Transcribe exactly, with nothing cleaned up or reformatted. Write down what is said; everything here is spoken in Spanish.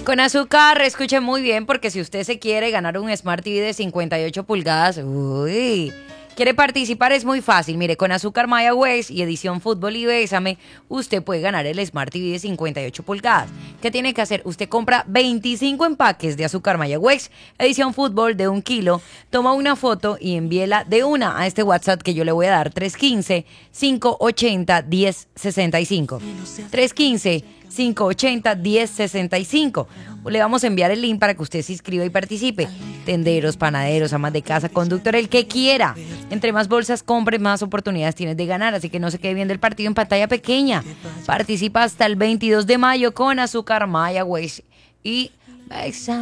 Con azúcar, escuche muy bien, porque si usted se quiere ganar un Smart T V de cincuenta y ocho pulgadas, uy, quiere participar, es muy fácil. Mire, con azúcar Maya Ways y edición Fútbol y Bésame, usted puede ganar el Smart T V de cincuenta y ocho pulgadas. ¿Qué tiene que hacer? Usted compra veinticinco empaques de azúcar Maya Ways, edición Fútbol de un kilo, toma una foto y envíela de una a este WhatsApp que yo le voy a dar, tres uno cinco, cinco ocho cero, uno cero seis cinco. tres uno cinco, cinco ocho cero, uno cero seis cinco. Le vamos a enviar el link para que usted se inscriba y participe. Tenderos, panaderos, amas de casa, conductor, el que quiera. Entre más bolsas compres, más oportunidades tienes de ganar. Así que no se quede viendo el partido en pantalla pequeña. Participa hasta el veintidós de mayo con azúcar Maya Ways y Bésame.